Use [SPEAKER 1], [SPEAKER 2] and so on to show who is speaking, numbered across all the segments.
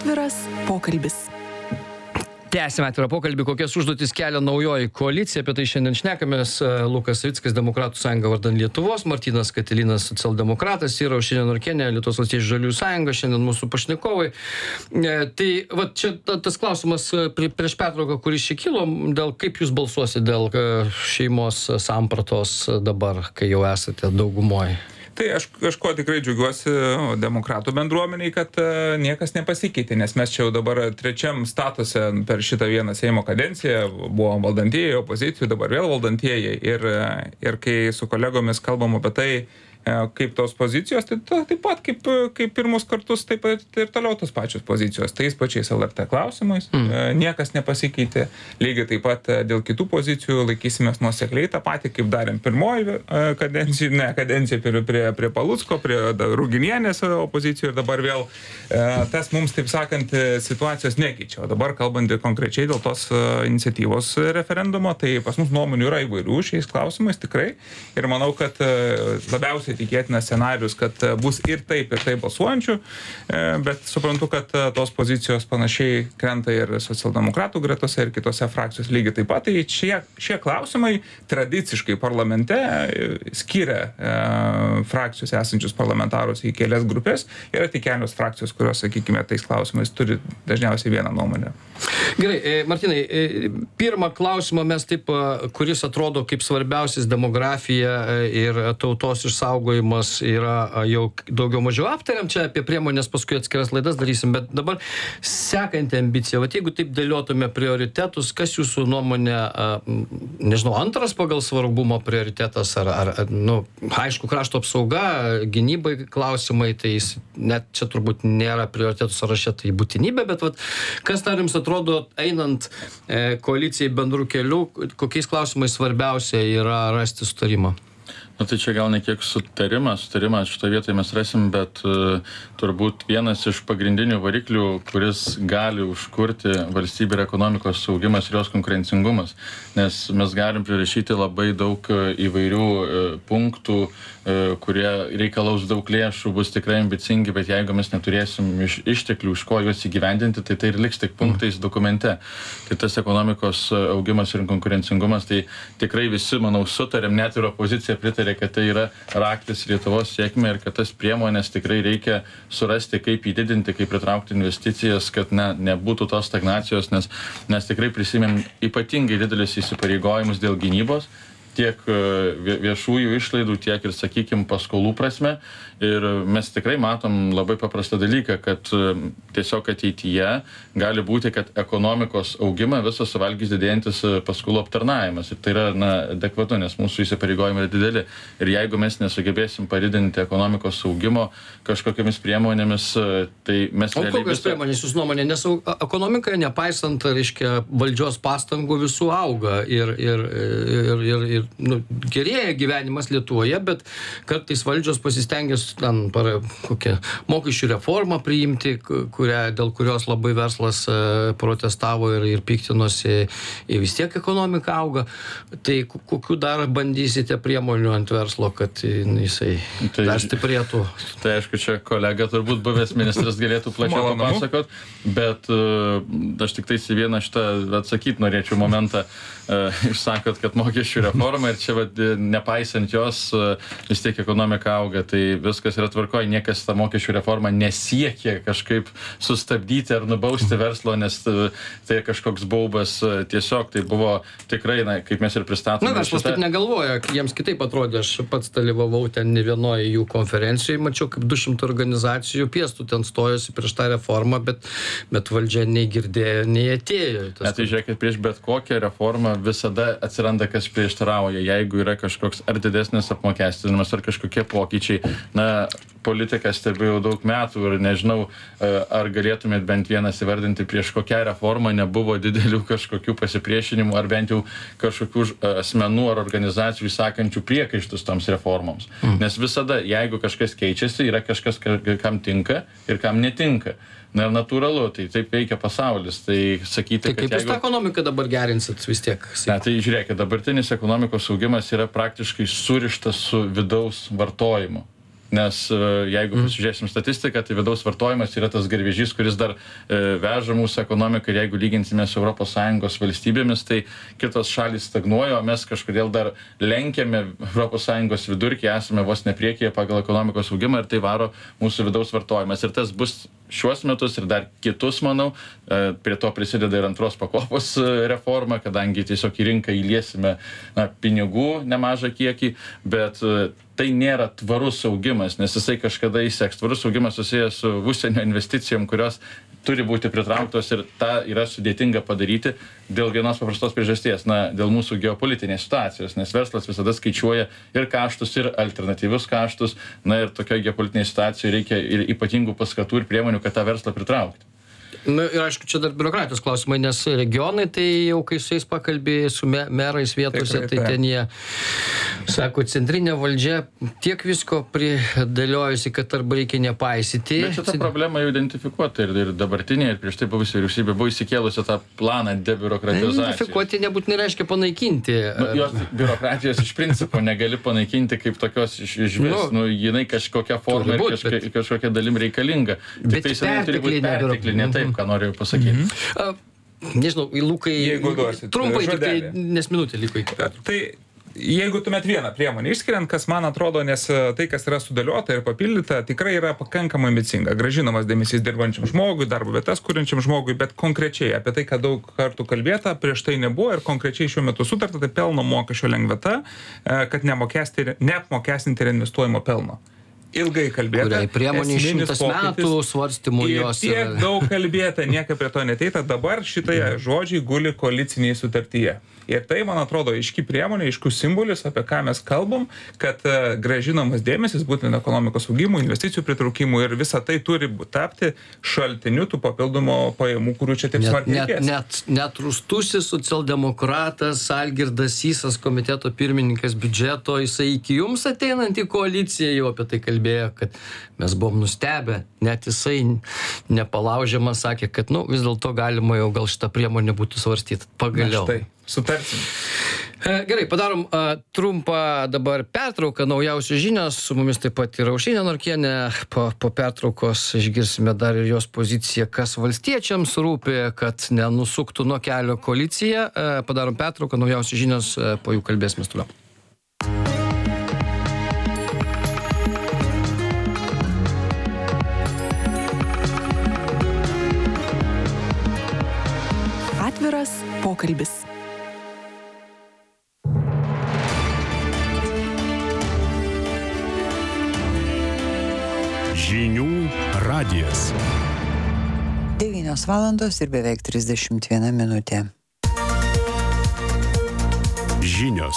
[SPEAKER 1] Atviras pokalbis.
[SPEAKER 2] Tęsime atvirą pokalbį, kokias užduotis kelia naujoji koalicija. Apie tai šiandien šnekamės. Lukas Savickas, Demokratų sąjunga vardan Lietuvos, Martynas Katilinas, socialdemokratas ir Aušrinė Norkienė, Lietuvos valstiečių žaliųjų sąjunga, šiandien mūsų pašnekovai. Tai va, čia tas klausimas prieš pertrauką, kuris čia kilo, dėl kaip jūs balsuosite dėl šeimos sampratos dabar, kai jau esate daugumoje.
[SPEAKER 3] Tai aš kuo tikrai džiaugiuosi demokratų bendruomeniai, kad niekas nepasikeitė, nes mes čia jau dabar trečiam statuse per šitą vieną Seimo kadenciją buvom valdantieji, opozicijų, dabar vėl valdantieji. Ir kai su kolegomis kalbam apie tai, kaip tos pozicijos, tai taip pat kaip pirmus kartus, taip pat ir toliau tos pačios pozicijos, tais pačiais LRT klausimais. Niekas nepasikeitė. Lygiai taip pat dėl kitų pozicijų laikysimės nuosekliai tą patį, kaip darėm pirmoji kadencija prie Palucko, prie Ruginienės opozicijų ir dabar vėl tas mums, taip sakant, situacijos nekeičia. O dabar kalbant konkrečiai dėl tos iniciatyvos referendumo, tai pas mus nuomonių yra įvairių šiais klausimais tikrai. Ir manau, kad labiausiai tikėtinas scenarius, kad bus ir taip balsuojančių, bet suprantu, kad tos pozicijos panašiai krenta ir socialdemokratų gretose ir kitose frakcijos lygiai taip pat. Tai šie klausimai tradiciškai parlamente skiria frakcijos esančius parlamentarus į kelias grupės. Yra tik kelios frakcijos, kurios, sakykime, tais klausimais turi dažniausiai vieną nuomonę.
[SPEAKER 2] Gerai, Martynai, pirmą klausimą mes taip, kuris atrodo kaip svarbiausias demografija ir tautos išsaugojimas yra jau daugiau mažiau aptariam, čia apie priemonės paskui atskiras laidas darysim, bet dabar sekanti ambicija, vat jeigu taip dėliotume prioritetus, kas jūsų nuomonė, nežinau, antras pagal svarbumo prioritetas, aišku, krašto apsauga, gynybai klausimai, tai net čia turbūt nėra prioritetų sąraše, tai būtinybė, bet vat, kas dar jums atrodo, einant koalicijai bendrų kelių, kokiais klausimais svarbiausia yra rasti sutarimą?
[SPEAKER 4] Tai čia gal ne kiek sutarimą šitoje vietoje mes rasim, bet turbūt vienas iš pagrindinių variklių, kuris gali užkurti valstybę ir ekonomikos saugimas ir jos konkurencingumas, nes mes galim prirašyti labai daug įvairių punktų, kurie reikalaus daug lėšų, bus tikrai ambicingi, bet jeigu mes neturėsim išteklių, iš ko juos įgyvendinti, tai ir liks tik punktais dokumente. Tai tas ekonomikos augimas ir konkurencingumas, tai tikrai visi, manau, sutarėm, net ir opozicija pritarė, kad tai yra raktis Lietuvos sėkmė ir kad tas priemonės tikrai reikia surasti, kaip įdidinti, kaip pritraukti investicijas, kad nebūtų tos stagnacijos, nes mes tikrai prisimėm ypatingai didelis įsipareigojimus dėl gynybos, tiek viešųjų išlaidų, tiek ir, sakykime, paskolų prasme. Ir mes tikrai matom labai paprastą dalyką, kad tiesiog ateityje gali būti, kad ekonomikos augimą visą suvalgys didėjantis paskolų aptarnavimas. Ir tai yra adekvatu, nes mūsų įsipareigojimai yra dideli. Ir jeigu mes nesugebėsim padidinti ekonomikos augimo kažkokiamis priemonėmis, tai mes
[SPEAKER 2] realiai... O kokios priemonės jūs nuomonė? Nes ekonomika, nepaisant, reiškia, valdžios pastangų visų auga ir gerėja gyvenimas Lietuvoje, bet kartais valdžios pasistengia kokią mokesčių reformą priimti, dėl kurios labai verslas protestavo ir piktinosi, ir vis tiek ekonomika auga. Tai kokių dar bandysite priemonių ant verslo, kad jisai dar stiprėtų?
[SPEAKER 4] Tai aišku, čia kolega turbūt buvęs ministras galėtų plačiau papasakot, bet aš tik tais į vieną šitą atsakyti norėčiau momentą. Jūs sakot, kad mokesčių reforma ir čia nepaisant jos vis tiek ekonomika auga, tai viskas yra tvarkoj, niekas tą mokesčių reformą nesiekia kažkaip sustabdyti ar nubausti verslo, nes tai kažkoks baubas, tiesiog tai buvo tikrai, kaip mes ir pristatome.
[SPEAKER 2] Verslas taip negalvoja, jiems kitaip atrodė, aš pats dalyvavau ten ne vienoje jų konferencijoje, mačiau, kaip 200 organizacijų piestų ten stojosi prieš tą reformą, bet valdžia nei girdėjo, nei atėjo.
[SPEAKER 4] Tai žiūrėkit, prieš bet kokią reformą visada atsiranda kas prieštarauja, jeigu yra kažkoks ar didesnis apmokestinimas, ar kažkokie pokyčiai. Politiką stebiu jau daug metų ir nežinau, ar galėtumėt bent vienas įvardinti, prieš kokią reformą nebuvo didelių kažkokių pasipriešinimų, ar bent jau kažkokių asmenų ar organizacijų įsakančių priekaištus toms reformoms. Nes visada, jeigu kažkas keičiasi, yra kažkas, kam tinka ir kam netinka. Ir natūralu, tai taip veikia pasaulis. Tai sakyti,
[SPEAKER 2] kaip jūs tą ekonomiką dabar gerinsit vis tiek?
[SPEAKER 4] Tai žiūrėkit, dabartinis ekonomikos augimas yra praktiškai surištas su vidaus vartojimu. nes jeigu pasižiūrėsim statistiką, tai vidaus vartojimas yra tas garvežys, kuris dar veža mūsų ekonomiką ir jeigu lyginsime su ES valstybėmis, tai kitos šalys stagnuoja, o mes kažkodėl dar lenkiame ES vidurkį, esame vos nepriekyje pagal ekonomikos augimą ir tai varo mūsų vidaus vartojimas. Ir tas bus šiuos metus ir dar kitus, manau, prie to prisideda ir antros pakopos reforma, kadangi tiesiog į rinką įliesime pinigų nemažą kiekį, bet tai nėra tvarus augimas, nes jisai kažkada įseks. Tvarus augimas susijęs su užsienio investicijom, kurios turi būti pritrauktos ir tą yra sudėtinga padaryti dėl vienos paprastos priežasties, dėl mūsų geopolitinės situacijos, nes verslas visada skaičiuoja ir kaštus, ir alternatyvius kaštus, ir tokioje geopolitinėje situacijoje reikia ir ypatingų paskatų ir priemonių, kad tą verslą pritraukti.
[SPEAKER 2] Ir aišku, čia dar biurokratijos klausimai, nes regionai, tai jau kai su jais pakalbėjai, su merais vietose, tai ten jie, sako, centrinė valdžia tiek visko pridėliojusi, kad arba reikia nepaisyti.
[SPEAKER 4] Bet šitą problemą jau identifikuota ir dabartinė, ir prieš tai buvusi vyriausybė buvo įsikėlusi tą planą debiurokratizacijos.
[SPEAKER 2] Identifikuoti nebūtinai reiškia panaikinti.
[SPEAKER 4] Jos biurokratijos iš principo negali panaikinti kaip tokios iš vis. Jinai kažkokia forma ir kažkokia dalim reikalinga.
[SPEAKER 2] Bet
[SPEAKER 4] perteklinė, taip, ką noriu pasakyti.
[SPEAKER 2] Nežinau, Lukai, trumpai, nes minutė liko iki.
[SPEAKER 3] Tai jeigu tuomet vieną priemonę išskiriant, kas man atrodo, nes tai, kas yra sudėliota ir papildyta, tikrai yra pakankamai ambicinga. Grąžinamas dėmesys dirbančiam žmogui, darbo vietas kuriančiam žmogui, bet konkrečiai apie tai, kad daug kartų kalbėta, prieš tai nebuvo ir konkrečiai šiuo metu sutarta, tai pelno mokesčio lengvata, kad neapmokestinti reinvestuojamo pelno. Ilgai kalbėta.
[SPEAKER 2] Kuriai priemonė 100 metų svarstymų jos.
[SPEAKER 3] Ir tiek daug kalbėta, niekaip prie to neteita. Dabar šitai žodžiai guli koalicinėje sutartyje. Ir tai, man atrodo, aiški priemonė, aiškus simbolis, apie ką mes kalbam, kad grąžinamas dėmesys būtent ekonomikos augimų, investicijų pritraukimų ir visa tai turi tapti šaltiniu tų papildomų pajamų, kurių čia taip smarkiai reikės.
[SPEAKER 2] Net rūstusis socialdemokratas Algirdas Sysas, komiteto pirmininkas biudžeto, jisai iki jums ateinant į koaliciją jau apie tai kalbėjo, kad mes buvom nustebę, net jisai nepalaužiamas sakė, kad vis dėlto galima jau gal šitą priemonę būtų svarstyti pagaliau.
[SPEAKER 3] Sutarsim.
[SPEAKER 2] Gerai, padarom trumpą dabar pertrauką, naujausios žinios, su mumis taip pat yra Aušrinė Norkienė, po pertraukos išgirsime dar ir jos poziciją, kas valstiečiams rūpi, kad nenusuktų nuo kelio koalicija. Padarom pertrauką, naujausios žinios, po jų kalbėsime toliau.
[SPEAKER 1] Atviras pokalbis.
[SPEAKER 5] Žinių radijas.
[SPEAKER 6] 9 valandos ir beveik 31 minutė.
[SPEAKER 5] Žinios.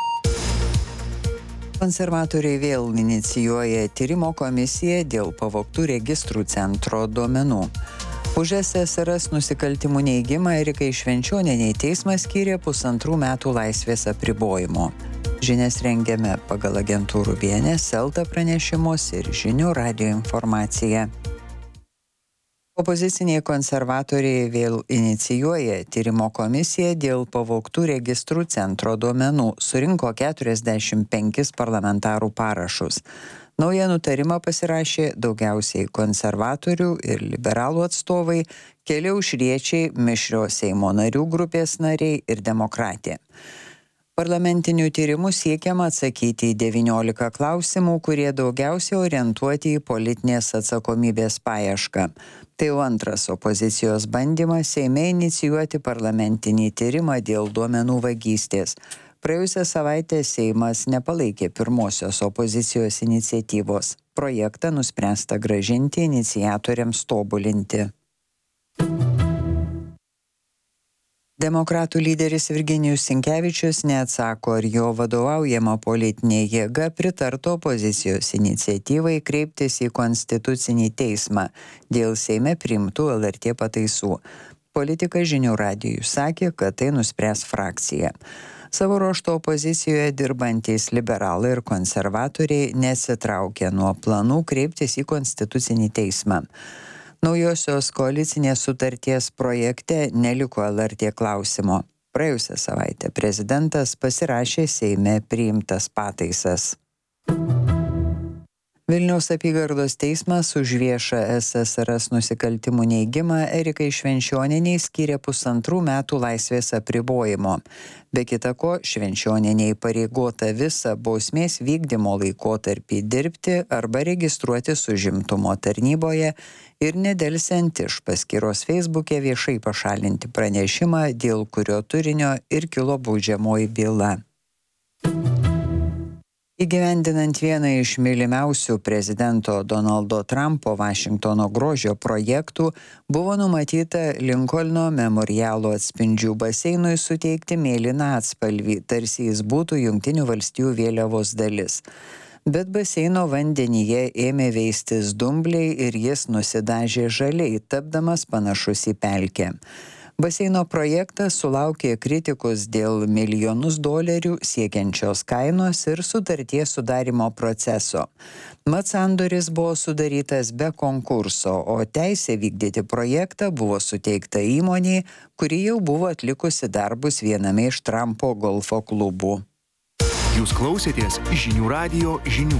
[SPEAKER 6] Konservatoriai vėl inicijuoja tyrimo komisiją dėl pavogtų registrų centro duomenų. Už SSRS nusikaltimų neigimą Erikai Švenčionienei teismas skyrė 1,5 metų laisvės apribojimo. Žinias rengiame pagal agentūrų BNS, Elta pranešimus ir Žinių radijo informaciją. Opoziciniai konservatoriai vėl inicijuoja tyrimo komisiją dėl pavogtų registrų centro duomenų. Surinko 45 parlamentarų parašus. Naują nutarimą pasirašė daugiausiai konservatorių ir liberalų atstovai, keli aušriečiai, mišrios Seimo narių grupės nariai ir demokratė. Parlamentinių tyrimų siekiama atsakyti į 19 klausimų, kurie daugiausiai orientuoti į politinės atsakomybės paiešką. Tai jau antras opozicijos bandymas Seime inicijuoti parlamentinį tyrimą dėl duomenų vagystės. Praėjusią savaitę Seimas nepalaikė pirmosios opozicijos iniciatyvos. Projektą nuspręsta grąžinti iniciatoriams tobulinti. Demokratų lyderis Virginijus Sinkevičius neatsako, ar jo vadovaujama politinė jėga pritartų opozicijos iniciatyvai kreiptis į Konstitucinį teismą dėl Seime priimtų LRT pataisų. Politikas Žinių radijui sakė, kad tai nuspręs frakcija. Savo ruožtu opozicijoje dirbantys liberalai ir konservatoriai nesitraukia nuo planų kreiptis į Konstitucinį teismą. Naujosios koalicinės sutarties projekte neliko LRT klausimo. Praėjusią savaitę prezidentas pasirašė Seime priimtas pataisas. Vilniaus apygardos teismas už viešą SSRS nusikaltimų neigimą Erikai Švenčionienei skyrė 1,5 metų laisvės apribojimo. Be kita ko, Švenčionienei įpareigota visą bausmės vykdymo laikotarpį dirbti arba registruotis užimtumo tarnyboje ir nedelsiant iš paskyros Facebook'e viešai pašalinti pranešimą, dėl kurio turinio ir kilo baudžiamoji byla. Įgyvendinant vieną iš mylimiausių prezidento Donaldo Trumpo Vašingtono grožio projektų, buvo numatyta Linkolno memorialo atspindžių baseinui suteikti mėlyną atspalvį, tarsi jis būtų Jungtinių valstijų vėliavos dalis. Bet baseino vandenyje ėmė veistis dumbliai ir jis nusidažė žaliai, tapdamas panašus į pelkę. Baseino projektas sulaukė kritikus dėl milijonus dolerių siekiančios kainos ir sutarties sudarimo proceso. Mat sandoris buvo sudarytas be konkurso, o teisė vykdyti projektą buvo suteikta įmonei, kuri jau buvo atlikusi darbus viename iš Trumpo golfo klubų.
[SPEAKER 5] Jūs klausėtės Žinių radijo žinių.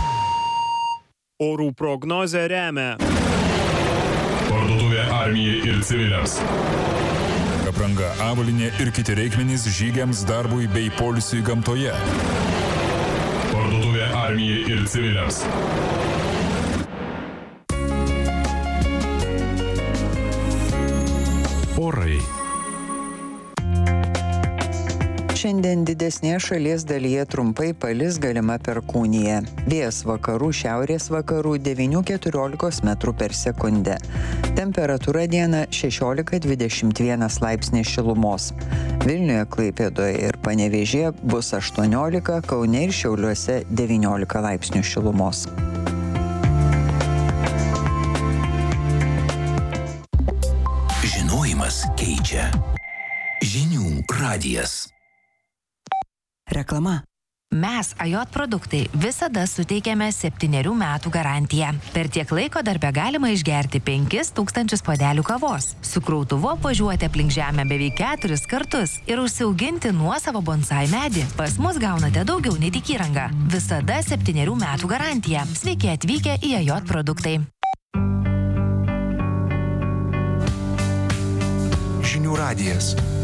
[SPEAKER 7] Orų prognozę remia
[SPEAKER 8] Parduotuvė Armijai ir civiliams. Apranga, avalynė ir kiti reikmenys žygiams, darbui bei poilsiui gamtoje. Parduotuvė Armijai ir civiliams.
[SPEAKER 5] Orai.
[SPEAKER 6] Šiandien didesnėje šalies dalyje trumpai palis galima perkūnija. Vėjas vakarų šiaurės vakarų 9–14 metrų per sekundę. Temperatūra dieną 16–21 laipsniai šilumos. Vilniuje, Klaipėdoje ir Panevėžyje bus 18, Kaune ir Šiauliuose 19 laipsnių šilumos.
[SPEAKER 9] Žinojimas keičia. Žinių radijas.
[SPEAKER 1] Reklama.
[SPEAKER 10] Mes, AJOT produktai, visada suteikiame 7 metų garantiją. Per tiek laiko darbe galima išgerti 5000 puodelių kavos, su krautuvu apvažiuoti aplink žemę beveik 4 kartus ir užsiauginti nuosavą bonsai medį. Pas mus gaunate daugiau nei tik įrangą. Visada 7 metų garantija. Sveiki atvykę į AJOT produktai.
[SPEAKER 9] Žinių radijas.